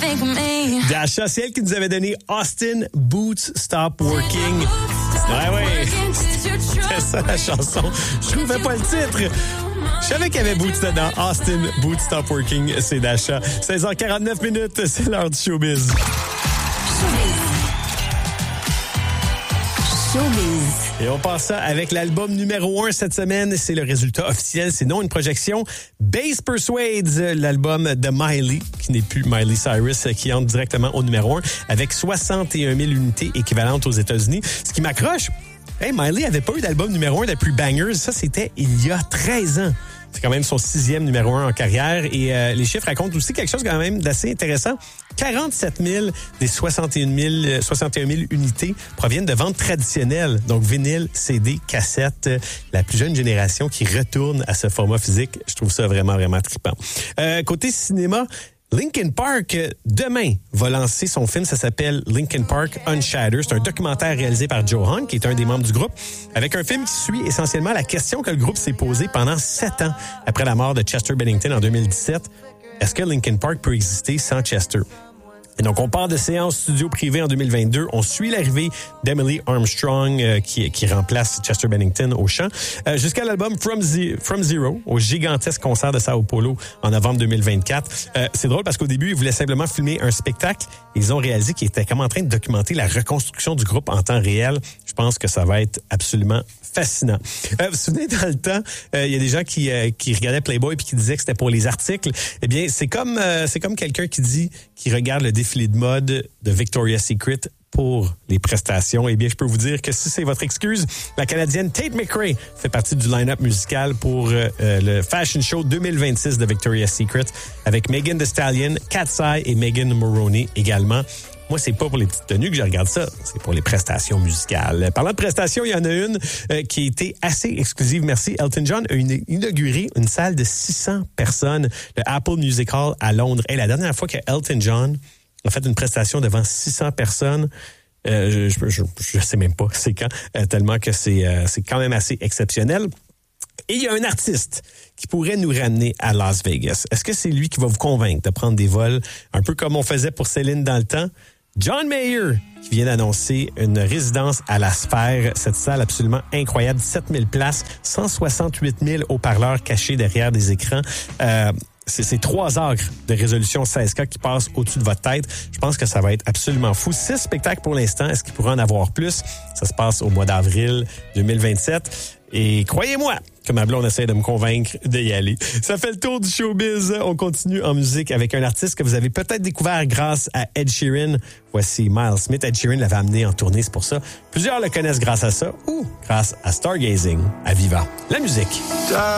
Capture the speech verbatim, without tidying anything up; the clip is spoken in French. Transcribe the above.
Dasha, c'est elle qui nous avait donné Austin Boots Stop Working. Ouais, ouais. C'est ça la chanson. Je trouvais pas le titre. Je savais qu'il y avait Boots dedans. Austin Boots Stop Working, c'est Dasha. seize heures quarante-neuf minutes, c'est l'heure du showbiz. Showbiz. Showbiz. Et on passe ça avec l'album numéro un cette semaine. C'est le résultat officiel, c'est non une projection. Bass Persuades, l'album de Miley, qui n'est plus Miley Cyrus, qui entre directement au numéro un, avec soixante et un mille unités équivalentes aux États-Unis. Ce qui m'accroche, hey, Miley avait pas eu d'album numéro un de plus bangers. Ça, c'était il y a treize ans. C'est quand même son sixième numéro un en carrière. Et euh, les chiffres racontent aussi quelque chose quand même d'assez intéressant. quarante-sept mille des soixante et un mille, soixante et un mille unités proviennent de ventes traditionnelles. Donc vinyle, C D, cassette. La plus jeune génération qui retourne à ce format physique. Je trouve ça vraiment, vraiment trippant. Euh, côté cinéma, Linkin Park, demain, va lancer son film. Ça s'appelle Linkin Park Unshattered. C'est un documentaire réalisé par Joe Hahn, qui est un des membres du groupe, avec un film qui suit essentiellement la question que le groupe s'est posée pendant sept ans après la mort de Chester Bennington en deux mille dix-sept. Est-ce que Linkin Park peut exister sans Chester? Et donc, on part de séance studio privée en deux mille vingt-deux. On suit l'arrivée d'Emily Armstrong, euh, qui, qui remplace Chester Bennington au chant, euh, jusqu'à l'album From, Z- From Zero, au gigantesque concert de Sao Paulo en novembre deux mille vingt-quatre. Euh, c'est drôle parce qu'au début, ils voulaient simplement filmer un spectacle. Ils ont réalisé qu'ils étaient comme en train de documenter la reconstruction du groupe en temps réel. Je pense que ça va être absolument fascinant. Euh, vous vous souvenez, dans le temps, euh, il y a des gens qui, euh, qui regardaient Playboy puis qui disaient que c'était pour les articles. Eh bien, c'est comme, euh, c'est comme quelqu'un qui dit qu'il regarde le défilé de mode de Victoria's Secret pour les prestations. Eh bien, je peux vous dire que si c'est votre excuse, la Canadienne Tate McRae fait partie du line-up musical pour euh, le Fashion Show deux mille vingt-six de Victoria's Secret avec Megan Thee Stallion, Katseye et Megan Moroney également. Moi, c'est pas pour les petites tenues que je regarde ça, c'est pour les prestations musicales. Parlant de prestations, il y en a une euh, qui a été assez exclusive. Merci. Elton John a inauguré une salle de six cents personnes, le Apple Music Hall à Londres. Et la dernière fois que Elton John a fait une prestation devant six cents personnes, euh, je, je, je sais même pas c'est quand, euh, tellement que c'est, euh, c'est quand même assez exceptionnel. Et il y a un artiste qui pourrait nous ramener à Las Vegas. Est-ce que c'est lui qui va vous convaincre de prendre des vols, un peu comme on faisait pour Céline dans le temps? John Mayer, qui vient d'annoncer une résidence à la Sphère, cette salle absolument incroyable, dix-sept mille places, cent soixante-huit mille haut-parleurs cachés derrière des écrans. Euh, c'est, c'est trois acres de résolution seize K qui passent au-dessus de votre tête. Je pense que ça va être absolument fou. Six spectacles pour l'instant. Est-ce qu'il pourra en avoir plus? Ça se passe au mois d'avril deux mille vingt-sept. Et croyez-moi que ma blonde essaie de me convaincre d'y aller. Ça fait le tour du showbiz. On continue en musique avec un artiste que vous avez peut-être découvert grâce à Ed Sheeran. Voici Miles Smith. Ed Sheeran l'avait amené en tournée, c'est pour ça. Plusieurs le connaissent grâce à ça ou grâce à Stargazing à Viva. La musique.